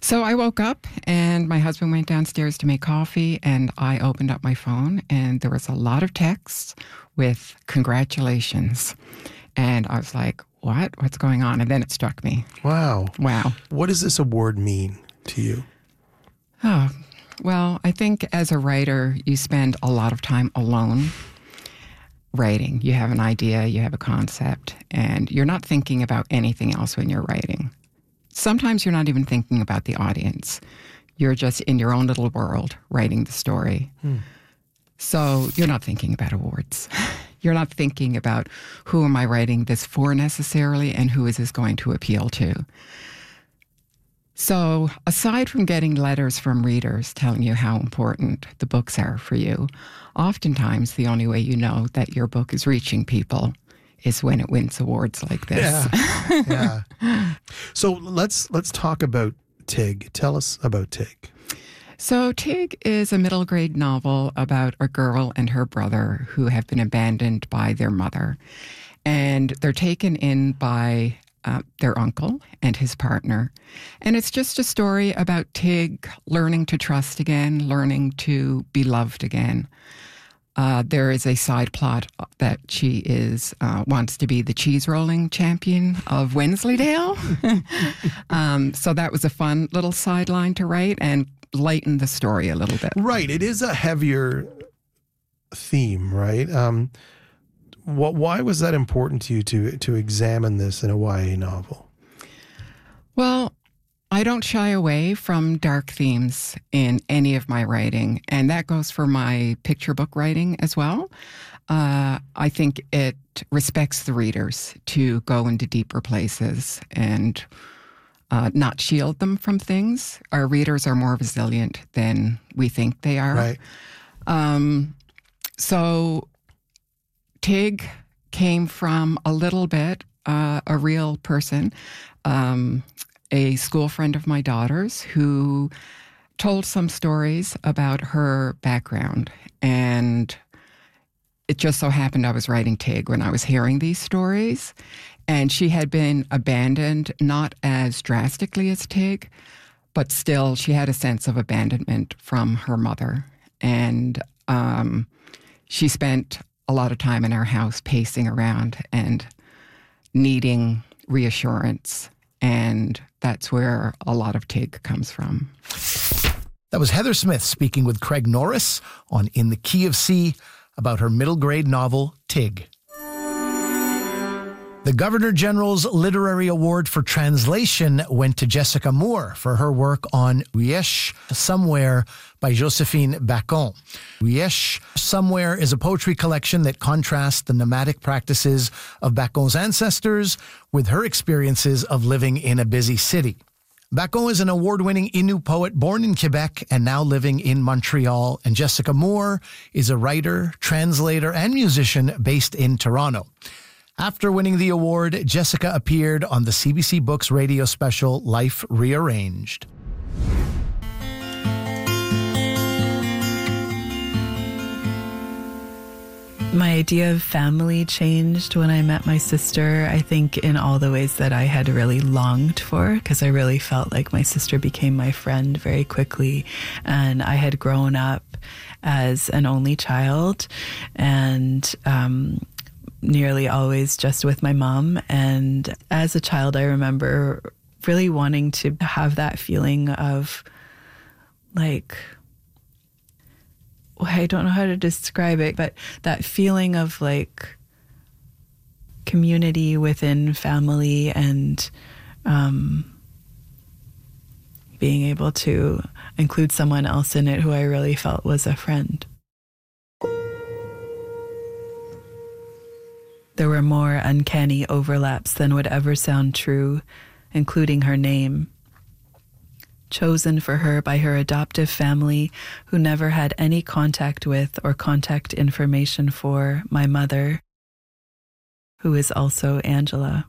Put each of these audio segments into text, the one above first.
So I woke up and my husband went downstairs to make coffee, and I opened up my phone and there was a lot of texts with congratulations. And I was like, what's going on? And then it struck me. Wow. Wow. What does this award mean to you? Oh, well, I think as a writer, you spend a lot of time alone writing. You have an idea, you have a concept, and you're not thinking about anything else when you're writing. Sometimes you're not even thinking about the audience. You're just in your own little world writing the story. So you're not thinking about awards. You're not thinking about who am I writing this for necessarily and who is this going to appeal to. So aside from getting letters from readers telling you how important the books are for you, oftentimes the only way you know that your book is reaching people is when it wins awards like this. Yeah. So let's talk about Tig. Tell us about Tig. So Tig is a middle grade novel about a girl and her brother who have been abandoned by their mother. And they're taken in by their uncle and his partner. And it's just a story about Tig learning to trust again, learning to be loved again. There is a side plot that she wants to be the cheese rolling champion of Wensleydale. So that was a fun little sideline to write and lighten the story a little bit. Right. It is a heavier theme, right? Why was that important to you to examine this in a YA novel? Well, I don't shy away from dark themes in any of my writing, and that goes for my picture book writing as well. I think it respects the readers to go into deeper places and not shield them from things. Our readers are more resilient than we think they are. Right. So Tig came from a little bit a real person, a school friend of my daughter's who told some stories about her background. And it just so happened I was writing Tig when I was hearing these stories. And she had been abandoned, not as drastically as Tig, but still she had a sense of abandonment from her mother. And she spent a lot of time in our house pacing around and needing reassurance. And that's where a lot of Tig comes from. That was Heather Smith speaking with Craig Norris on In the Key of C about her middle grade novel, Tig. The Governor General's Literary Award for Translation went to Jessica Moore for her work on Uyesh Somewhere by Josephine Bacon. Uyesh Somewhere is a poetry collection that contrasts the nomadic practices of Bacon's ancestors with her experiences of living in a busy city. Bacon is an award-winning Innu poet born in Quebec and now living in Montreal, and Jessica Moore is a writer, translator, and musician based in Toronto. After winning the award, Jessica appeared on the CBC Books radio special Life Rearranged. My idea of family changed when I met my sister, I think in all the ways that I had really longed for, because I really felt like my sister became my friend very quickly. And I had grown up as an only child and nearly always just with my mom. And as a child, I remember really wanting to have that feeling of like, I don't know how to describe it, but that feeling of like community within family and being able to include someone else in it who I really felt was a friend. There were more uncanny overlaps than would ever sound true, including her name. Chosen for her by her adoptive family, who never had any contact with or contact information for my mother, who is also Angela.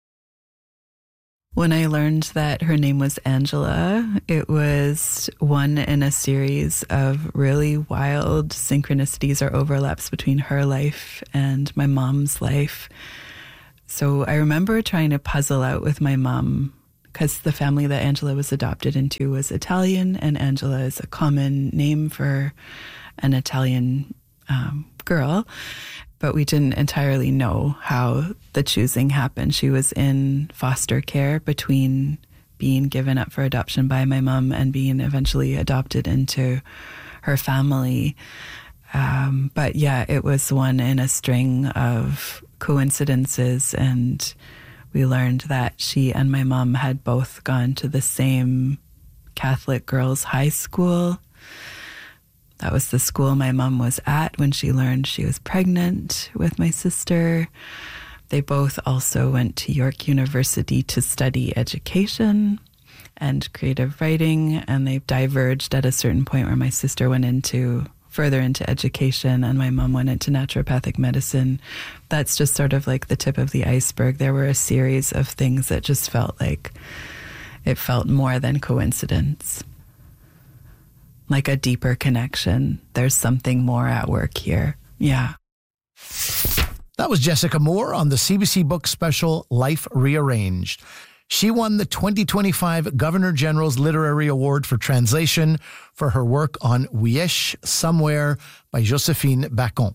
When I learned that her name was Angela, it was one in a series of really wild synchronicities or overlaps between her life and my mom's life. So I remember trying to puzzle out with my mom because the family that Angela was adopted into was Italian, and Angela is a common name for an Italian girl. But we didn't entirely know how the choosing happened. She was in foster care between being given up for adoption by my mom and being eventually adopted into her family. But yeah, it was one in a string of coincidences, and we learned that she and my mom had both gone to the same Catholic girls' high school. That was the school my mom was at when she learned she was pregnant with my sister. They both also went to York University to study education and creative writing, and they diverged at a certain point where my sister went further into education and my mom went into naturopathic medicine. That's just sort of like the tip of the iceberg. There were a series of things that just felt like it felt more than coincidence. Like a deeper connection. There's something more at work here. Yeah. That was Jessica Moore on the CBC Book Special, Life Rearranged. She won the 2025 Governor General's Literary Award for Translation for her work on Weesh Somewhere by Josephine Bacon.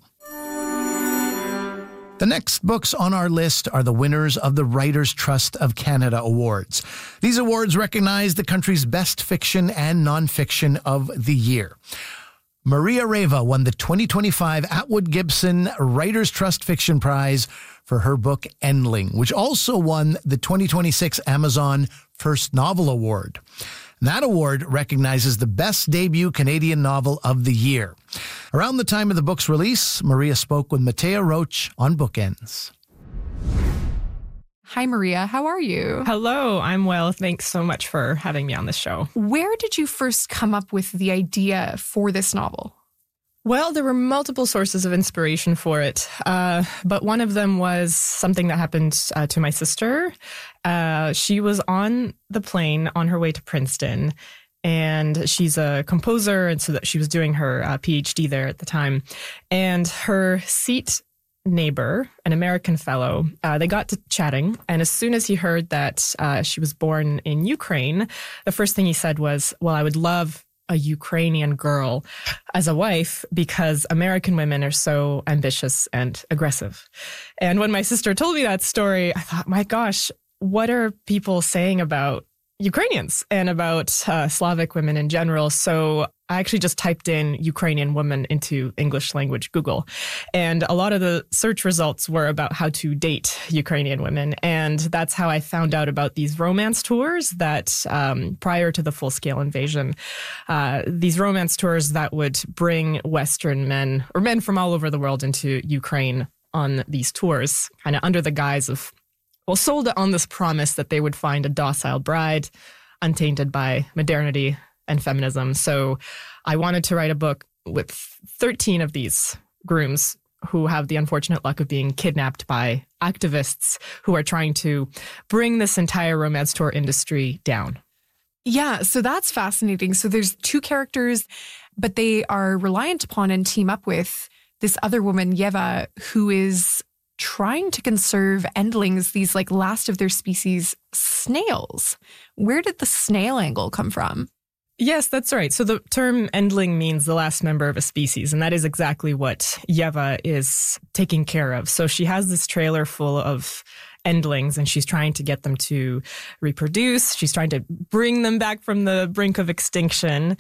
The next books on our list are the winners of the Writers' Trust of Canada Awards. These awards recognize the country's best fiction and nonfiction of the year. Maria Reva won the 2025 Atwood Gibson Writers' Trust Fiction Prize for her book Endling, which also won the 2026 Amazon First Novel Award. That award recognizes the best debut Canadian novel of the year. Around the time of the book's release, Maria spoke with Matea Roach on Bookends. Hi, Maria. How are you? Hello, I'm well. Thanks so much for having me on the show. Where did you first come up with the idea for this novel? Well, there were multiple sources of inspiration for it, but one of them was something that happened to my sister. She was on the plane on her way to Princeton, and she's a composer, and so that she was doing her PhD there at the time. And her seat neighbor, an American fellow, they got to chatting, and as soon as he heard that she was born in Ukraine, the first thing he said was, well, I would love a Ukrainian girl as a wife because American women are so ambitious and aggressive. And when my sister told me that story, I thought, my gosh, what are people saying about Ukrainians and about Slavic women in general? So I actually just typed in Ukrainian woman into English language Google. And a lot of the search results were about how to date Ukrainian women. And that's how I found out about these romance tours that prior to the full-scale invasion, these romance tours that would bring Western men or men from all over the world into Ukraine on these tours, kind of under the guise of, well, sold on this promise that they would find a docile bride, untainted by modernity and feminism. So I wanted to write a book with 13 of these grooms who have the unfortunate luck of being kidnapped by activists who are trying to bring this entire romance tour industry down. Yeah, so that's fascinating. So there's two characters, but they are reliant upon and team up with this other woman, Yeva, who is trying to conserve endlings, these like last of their species snails. Where did the snail angle come from? Yes, that's right. So the term endling means the last member of a species, and that is exactly what Yeva is taking care of. So she has this trailer full of endlings, and she's trying to get them to reproduce. She's trying to bring them back from the brink of extinction.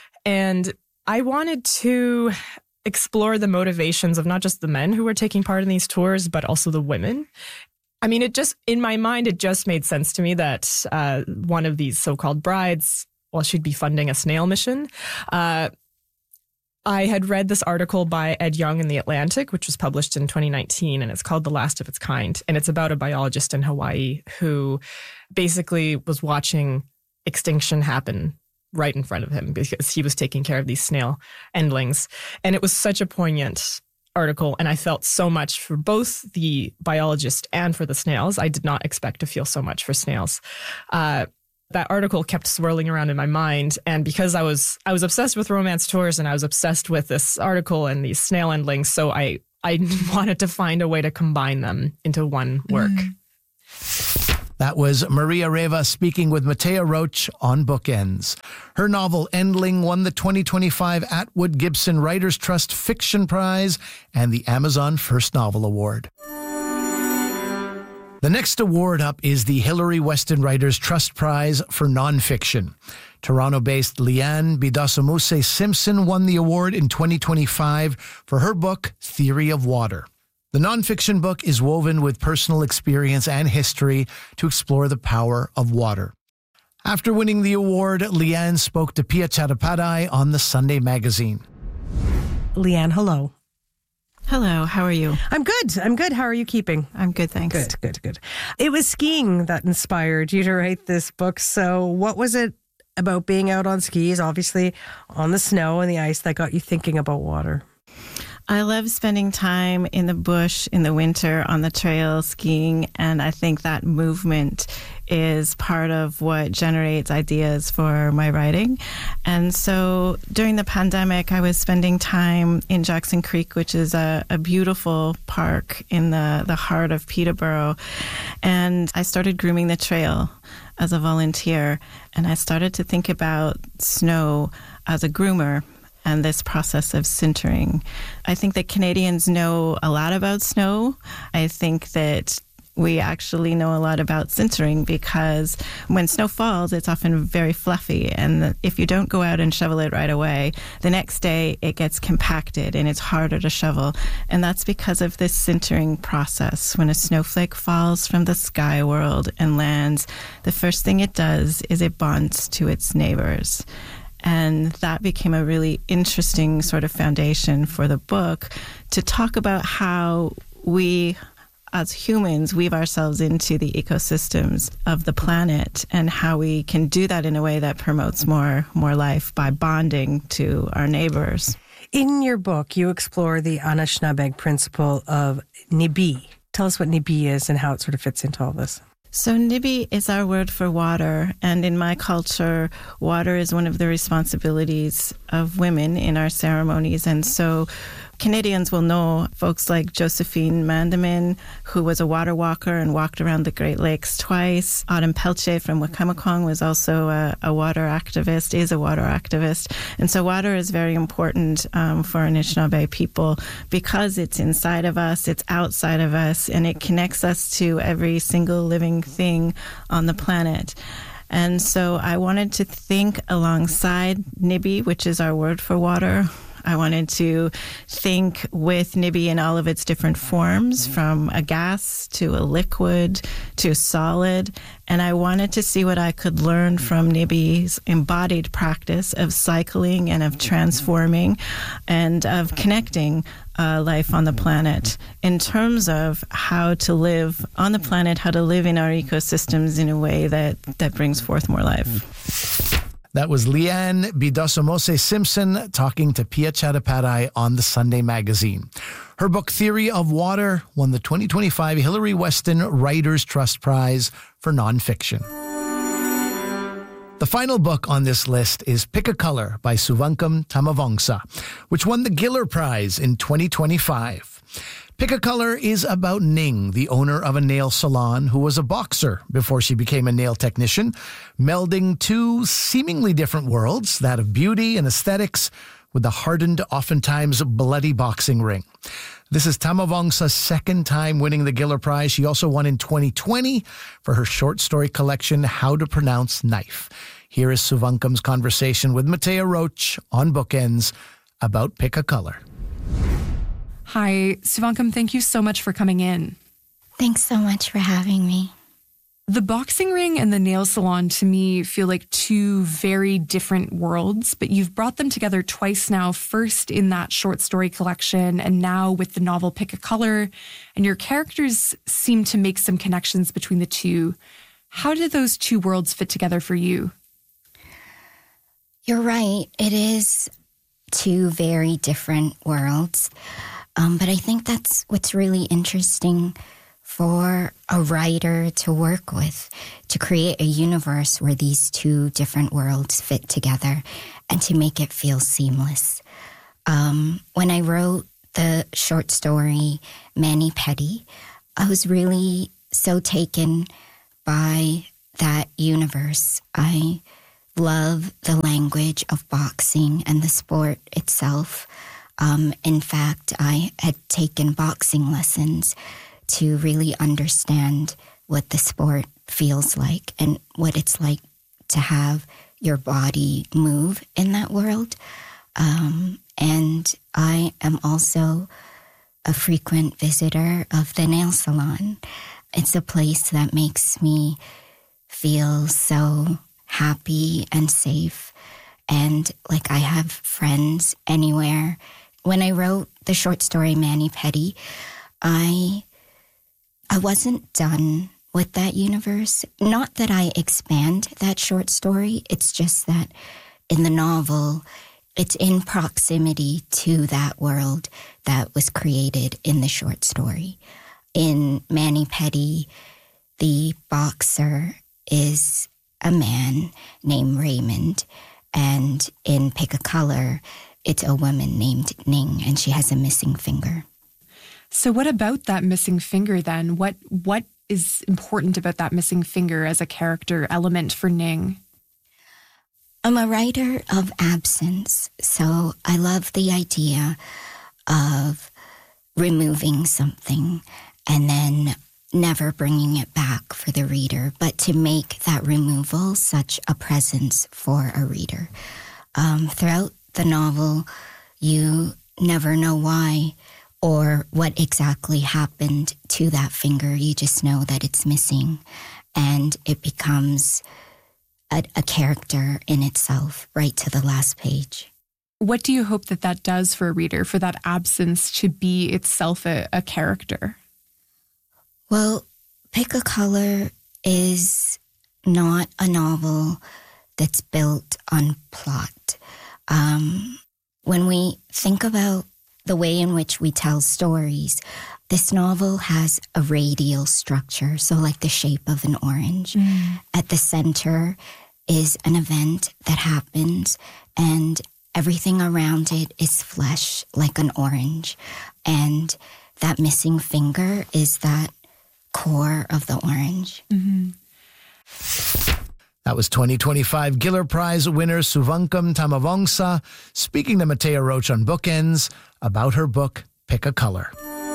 And I wanted to explore the motivations of not just the men who were taking part in these tours, but also the women. I mean, in my mind, it just made sense to me that one of these so-called brides, well, she'd be funding a snail mission. I had read this article by Ed Young in The Atlantic, which was published in 2019, and it's called The Last of Its Kind. And it's about a biologist in Hawaii who basically was watching extinction happen right in front of him because he was taking care of these snail endlings. And it was such a poignant article, and I felt so much for both the biologist and for the snails. I did not expect to feel so much for snails. That article kept swirling around in my mind, and because I was obsessed with romance tours, and I was obsessed with this article and these snail endlings, so I wanted to find a way to combine them into one work. That was Maria Reva speaking with Matea Roach on Bookends. Her novel Endling won the 2025 Atwood Gibson Writers Trust Fiction Prize and the Amazon First Novel Award. The next award up is the Hilary Weston Writers Trust Prize for Nonfiction. Toronto-based Leanne Bidasomuse Simpson won the award in 2025 for her book, Theory of Water. The nonfiction book is woven with personal experience and history to explore the power of water. After winning the award, Leanne spoke to Pia Chattopadhyay on the Sunday Magazine. Leanne, hello. Hello, how are you? I'm good. How are you keeping? I'm good, thanks. Good. It was skiing that inspired you to write this book. So what was it about being out on skis, obviously on the snow and the ice, that got you thinking about water? I love spending time in the bush in the winter on the trail skiing, and I think that movement is part of what generates ideas for my writing. And so during the pandemic, I was spending time in Jackson Creek, which is a beautiful park in the heart of Peterborough, and I started grooming the trail as a volunteer, and I started to think about snow as a groomer and this process of sintering. I think that Canadians know a lot about snow. I think that we actually know a lot about sintering because when snow falls, it's often very fluffy. And if you don't go out and shovel it right away, the next day it gets compacted and it's harder to shovel. And that's because of this sintering process. When a snowflake falls from the sky world and lands, the first thing it does is it bonds to its neighbors. And that became a really interesting sort of foundation for the book to talk about how we as humans weave ourselves into the ecosystems of the planet and how we can do that in a way that promotes more life by bonding to our neighbors. In your book, you explore the Anishinaabe principle of Nibi. Tell us what Nibi is and how it sort of fits into all this. So Nibi is our word for water, and in my culture, water is one of the responsibilities of women in our ceremonies. And so Canadians will know folks like Josephine Mandamin, who was a water walker and walked around the Great Lakes twice. Autumn Pelche from Wakamekong was also a water activist, is a water activist. And so water is very important for Anishinaabe people because it's inside of us, it's outside of us, and it connects us to every single living thing on the planet. And so I wanted to think alongside Nibi, which is our word for water. I wanted to think with Nibi in all of its different forms, from a gas to a liquid to a solid. And I wanted to see what I could learn from Nibi's embodied practice of cycling and of transforming and of connecting life on the planet in terms of how to live on the planet, how to live in our ecosystems in a way that brings forth more life. That was Leanne Bidasomuse Simpson talking to Pia Chattopadhyay on the Sunday Magazine. Her book, Theory of Water, won the 2025 Hilary Weston Writers Trust Prize for Nonfiction. The final book on this list is Pick a Color by Suvankam Tamavongsa, which won the Giller Prize in 2025. Pick a Color is about Ning, the owner of a nail salon who was a boxer before she became a nail technician, melding two seemingly different worlds, that of beauty and aesthetics, with the hardened, oftentimes bloody boxing ring. This is Tamavongsa's second time winning the Giller Prize. She also won in 2020 for her short story collection, How to Pronounce Knife. Here is Suvankam's conversation with Matea Roach on Bookends about Pick a Color. Hi, Suvankam, thank you so much for coming in. Thanks so much for having me. The boxing ring and the nail salon to me feel like two very different worlds, but you've brought them together twice now, first in that short story collection and now with the novel Pick a Color, and your characters seem to make some connections between the two. How did those two worlds fit together for you? You're right. It is two very different worlds. But I think that's what's really interesting for a writer to work with, to create a universe where these two different worlds fit together and to make it feel seamless. When I wrote the short story Mani Petty, I was really so taken by that universe. I love the language of boxing and the sport itself. In fact, I had taken boxing lessons to really understand what the sport feels like and what it's like to have your body move in that world. And I am also a frequent visitor of the nail salon. It's a place that makes me feel so happy and safe, and like I have friends anywhere. When I wrote the short story Mani-Pedi, I wasn't done with that universe. Not that I expand that short story, it's just that in the novel, it's in proximity to that world that was created in the short story. In Mani-Pedi, the boxer is a man named Raymond, and in Pick a Color, it's a woman named Ning, and she has a missing finger. So what about that missing finger then? What is important about that missing finger as a character element for Ning? I'm a writer of absence, so I love the idea of removing something and then never bringing it back for the reader, but to make that removal such a presence for a reader. Throughout the novel, you never know why or what exactly happened to that finger. You just know that it's missing, and it becomes a character in itself right to the last page. What do you hope that does for a reader, for that absence to be itself a character? Well, Pick a Color is not a novel that's built on plot. When we think about the way in which we tell stories, this novel has a radial structure, so like the shape of an orange. At the center is an event that happens, and everything around it is flesh, like an orange. And that missing finger is that core of the orange. That was 2025 Giller Prize winner Suvankam Tamavongsa speaking to Matea Roach on Bookends about her book, Pick a Color.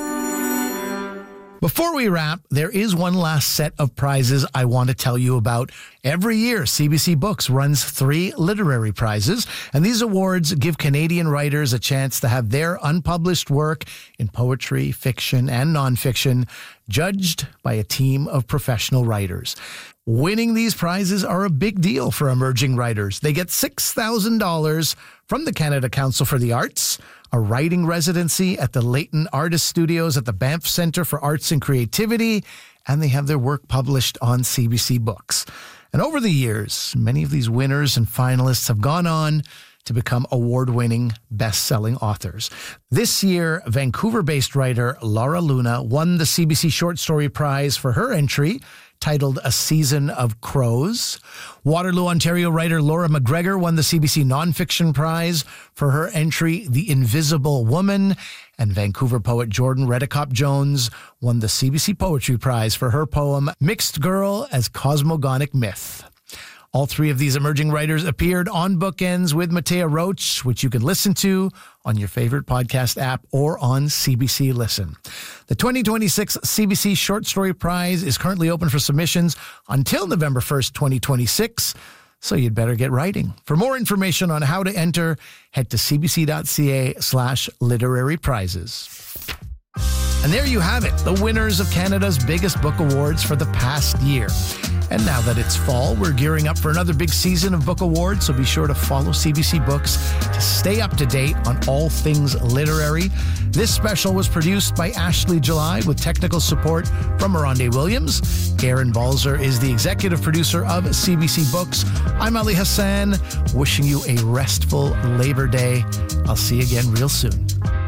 Before we wrap, there is one last set of prizes I want to tell you about. Every year, CBC Books runs 3 literary prizes, and these awards give Canadian writers a chance to have their unpublished work in poetry, fiction, and nonfiction judged by a team of professional writers. Winning these prizes are a big deal for emerging writers. They get $6,000 from the Canada Council for the Arts, a writing residency at the Leighton Artist Studios at the Banff Centre for Arts and Creativity, and they have their work published on CBC Books. And over the years, many of these winners and finalists have gone on to become award-winning, best-selling authors. This year, Vancouver-based writer Laura Luna won the CBC Short Story Prize for her entry, titled A Season of Crows. Waterloo, Ontario writer Laura McGregor won the CBC Nonfiction Prize for her entry, The Invisible Woman. And Vancouver poet Jordan Redicop Jones won the CBC Poetry Prize for her poem, Mixed Girl as Cosmogonic Myth. All 3 of these emerging writers appeared on Bookends with Matea Roach, which you can listen to on your favorite podcast app or on CBC Listen. The 2026 CBC Short Story Prize is currently open for submissions until November 1st, 2026, so you'd better get writing. For more information on how to enter, head to cbc.ca/literary prizes. And there you have it, the winners of Canada's biggest book awards for the past year. And now that it's fall, we're gearing up for another big season of book awards, so be sure to follow CBC Books to stay up to date on all things literary. This special was produced by Ashley July with technical support from Miranda Williams. Aaron Balzer is the executive producer of CBC Books. I'm Ali Hassan, wishing you a restful Labor Day. I'll see you again real soon.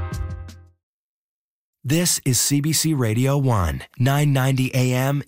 This is CBC Radio 1, 990 AM,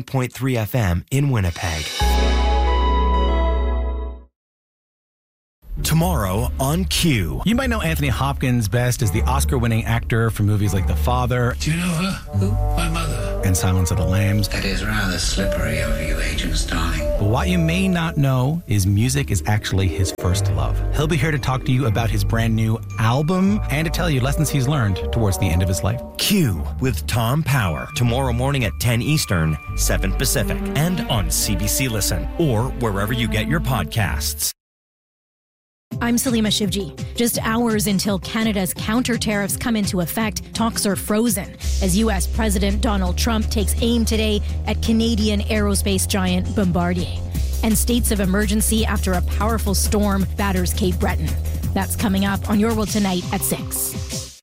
89.3 FM in Winnipeg. Tomorrow on Q. You might know Anthony Hopkins best as the Oscar-winning actor for movies like The Father. Do you know her? Who? My mother. And Silence of the Lambs. That is rather slippery over you, Agent Starling. But what you may not know is music is actually his first love. He'll be here to talk to you about his brand new album and to tell you lessons he's learned towards the end of his life. Q with Tom Power. Tomorrow morning at 10 Eastern, 7 Pacific. And on CBC Listen or wherever you get your podcasts. I'm Salima Shivji. Just hours until Canada's counter tariffs come into effect, talks are frozen as U.S. President Donald Trump takes aim today at Canadian aerospace giant Bombardier. And states of emergency after a powerful storm batters Cape Breton. That's coming up on Your World Tonight at 6.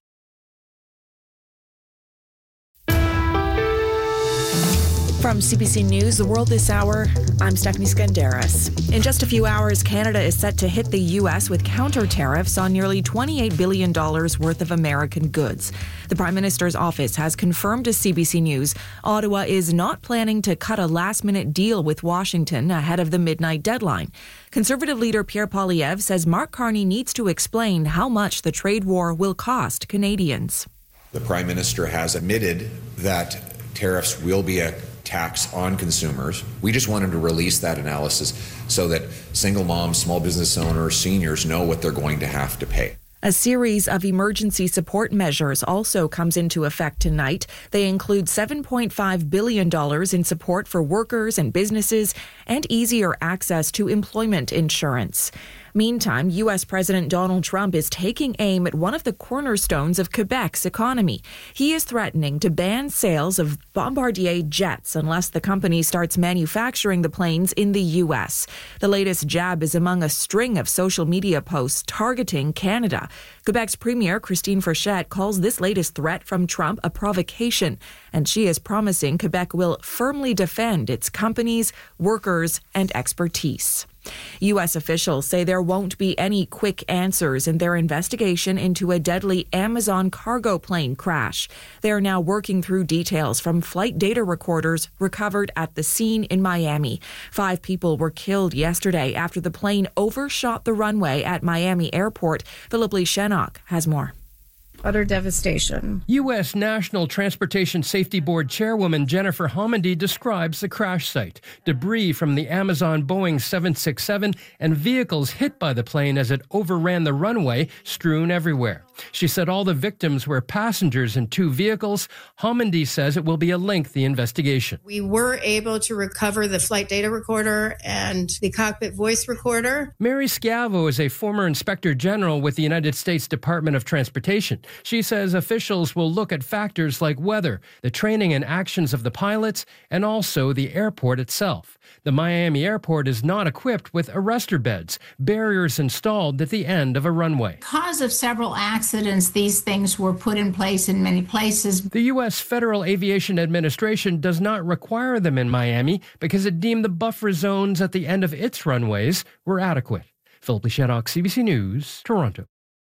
From CBC News, The World This Hour, I'm Stephanie Skandaris. In just a few hours, Canada is set to hit the U.S. with counter tariffs on nearly $28 billion worth of American goods. The Prime Minister's office has confirmed to CBC News Ottawa is not planning to cut a last-minute deal with Washington ahead of the midnight deadline. Conservative leader Pierre Poilievre says Mark Carney needs to explain how much the trade war will cost Canadians. The Prime Minister has admitted that tariffs will be a tax on consumers. We just want him to release that analysis so that single moms, small business owners, seniors know what they're going to have to pay. A series of emergency support measures also comes into effect tonight. They include $7.5 billion in support for workers and businesses and easier access to employment insurance. Meantime, U.S. President Donald Trump is taking aim at one of the cornerstones of Quebec's economy. He is threatening to ban sales of Bombardier jets unless the company starts manufacturing the planes in the U.S. The latest jab is among a string of social media posts targeting Canada. Quebec's Premier Christine Frechette calls this latest threat from Trump a provocation, and she is promising Quebec will firmly defend its companies, workers, and expertise. U.S. officials say there won't be any quick answers in their investigation into a deadly Amazon cargo plane crash. They are now working through details from flight data recorders recovered at the scene in Miami. 5 people were killed yesterday after the plane overshot the runway at Miami Airport. Philip Lee Shannock has more. Utter devastation. U.S. National Transportation Safety Board Chairwoman Jennifer Homendy describes the crash site. Debris from the Amazon Boeing 767 and vehicles hit by the plane as it overran the runway strewn everywhere. She said all the victims were passengers in 2 vehicles. Homendy says it will be a lengthy investigation. We were able to recover the flight data recorder and the cockpit voice recorder. Mary Schiavo is a former Inspector General with the United States Department of Transportation. She says officials will look at factors like weather, the training and actions of the pilots, and also the airport itself. The Miami airport is not equipped with arrestor beds, barriers installed at the end of a runway. Because of several accidents, these things were put in place in many places. The U.S. Federal Aviation Administration does not require them in Miami because it deemed the buffer zones at the end of its runways were adequate. Philip Lee Shannock, CBC News, Toronto.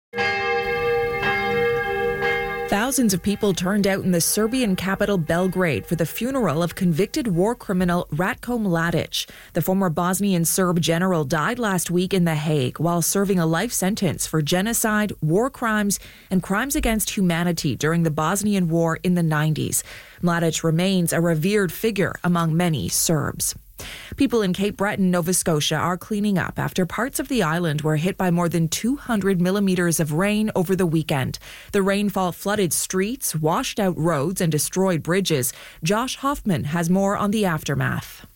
Thousands of people turned out in the Serbian capital Belgrade for the funeral of convicted war criminal Ratko Mladic. The former Bosnian Serb general died last week in The Hague while serving a life sentence for genocide, war crimes, and crimes against humanity during the Bosnian War in the 90s. Mladic remains a revered figure among many Serbs. People in Cape Breton, Nova Scotia are cleaning up after parts of the island were hit by more than 200 millimeters of rain over the weekend. The rainfall flooded streets, washed out roads, and destroyed bridges. Josh Hoffman has more on the aftermath.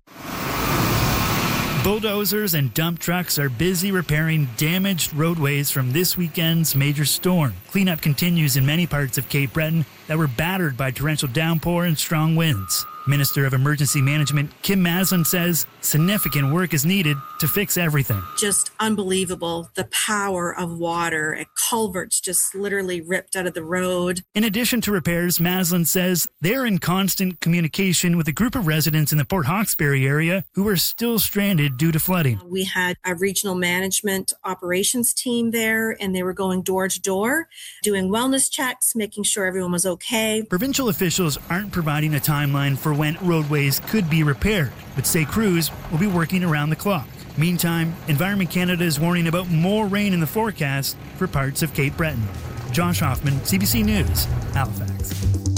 Bulldozers and dump trucks are busy repairing damaged roadways from this weekend's major storm. Cleanup continues in many parts of Cape Breton that were battered by torrential downpour and strong winds. Minister of Emergency Management Kim Maslin says significant work is needed to fix everything. Just unbelievable, the power of water. Culverts just literally ripped out of the road. In addition to repairs, Maslin says they're in constant communication with a group of residents in the Port Hawkesbury area who are still stranded due to flooding. We had a regional management operations team there, and they were going door to door, doing wellness checks, making sure everyone was okay. Provincial officials aren't providing a timeline for when roadways could be repaired, but say crews will be working around the clock. Meantime, Environment Canada is warning about more rain in the forecast for parts of Cape Breton. Josh Hoffman, CBC News, Halifax.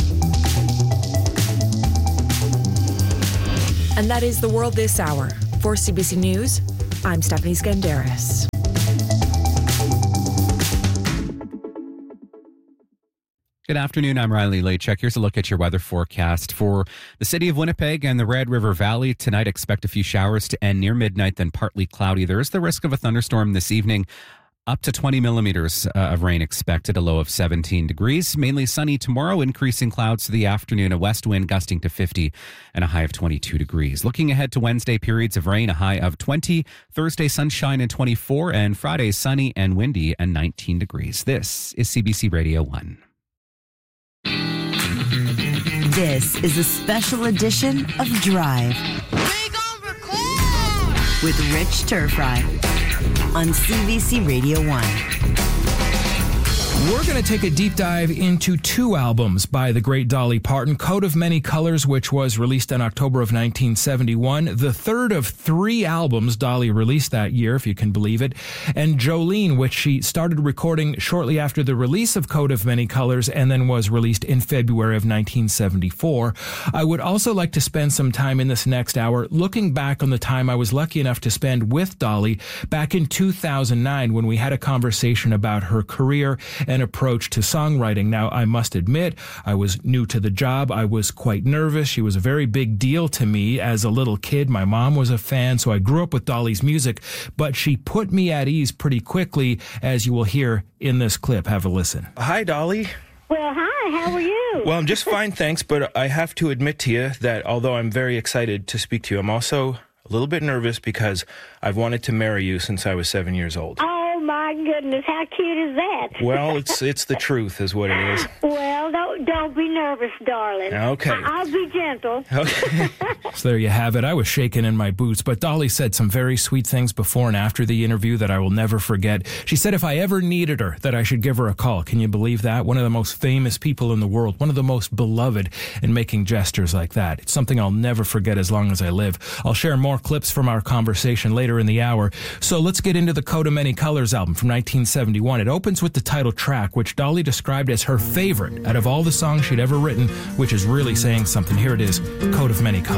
And that is the world this hour. For CBC News, I'm Stephanie Skandaris. Good afternoon, I'm Riley Lachek. Here's a look at your weather forecast for the city of Winnipeg and the Red River Valley. Tonight, expect a few showers to end near midnight, then partly cloudy. There is the risk of a thunderstorm this evening. Up to 20 millimeters of rain expected, a low of 17 degrees. Mainly sunny tomorrow, increasing clouds to the afternoon, a west wind gusting to 50 and a high of 22 degrees. Looking ahead to Wednesday, periods of rain, a high of 20. Thursday, sunshine and 24. And Friday, sunny and windy and 19 degrees. This is CBC Radio 1. This is a special edition of Drive with Rich Turfry on CBC Radio 1. We're going to take a deep dive into two albums by the great Dolly Parton. Coat of Many Colors, which was released in October of 1971. The third of three albums Dolly released that year, if you can believe it. And Jolene, which she started recording shortly after the release of Coat of Many Colors and then was released in February of 1974. I would also like to spend some time in this next hour looking back on the time I was lucky enough to spend with Dolly back in 2009 when we had a conversation about her career and approach to songwriting. Now, I must admit, I was new to the job. I was quite nervous. She was a very big deal to me as a little kid. My mom was a fan, so I grew up with Dolly's music, but she put me at ease pretty quickly, as you will hear in this clip. Have a listen. Hi, Dolly. Well, hi, how are you? Well, I'm just fine, thanks, but I have to admit to you that although I'm very excited to speak to you, I'm also a little bit nervous because I've wanted to marry you since I was 7 years old. Oh, my goodness, how cute is that? Well, it's the truth is what it is. Well, don't be nervous, darling. Okay. I'll be gentle. Okay. So there you have it. I was shaking in my boots, but Dolly said some very sweet things before and after the interview that I will never forget. She said if I ever needed her, that I should give her a call. Can you believe that? One of the most famous people in the world, one of the most beloved in making gestures like that. It's something I'll never forget as long as I live. I'll share more clips from our conversation later in the hour. So let's get into the Coat of Many Colors album from 1971. It opens with the title track, which Dolly described as her favorite out of all the songs she'd ever written, which is really saying something. Here it is, Coat of Many Colors.